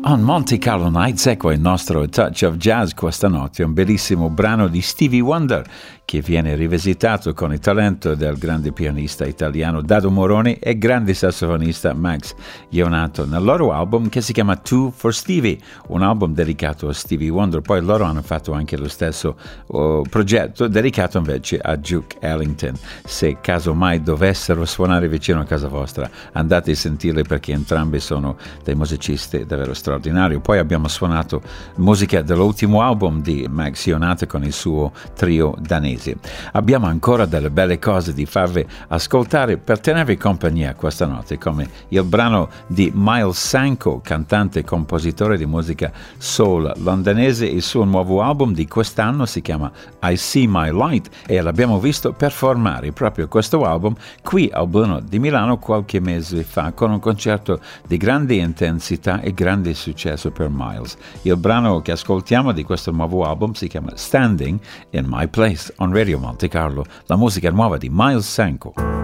On Monte Carlo Nights, ecco il nostro touch of jazz questa notte, un bellissimo brano di Stevie Wonder che viene rivisitato con il talento del grande pianista italiano Dado Moroni e grande sassofonista Max Ionato nel loro album che si chiama Two for Stevie, un album dedicato a Stevie Wonder. Poi loro hanno fatto anche lo stesso progetto dedicato invece a Duke Ellington. Se casomai dovessero suonare vicino a casa vostra, andate a sentirli perché entrambi sono dei musicisti davvero straordinari. Poi abbiamo suonato musica dell'ultimo album di Max Ionato con il suo trio danese. Abbiamo ancora delle belle cose da farvi ascoltare per tenervi compagnia questa notte, come il brano di Miles Sanko, cantante e compositore di musica soul londinese. Il suo nuovo album di quest'anno si chiama I See My Light e l'abbiamo visto performare proprio questo album qui al Bruno di Milano qualche mese fa con un concerto di grande intensità e grande successo per Miles. Il brano che ascoltiamo di questo nuovo album si chiama Standing in My Place on Radio Monte Carlo, la musica nuova di Miles Sanko.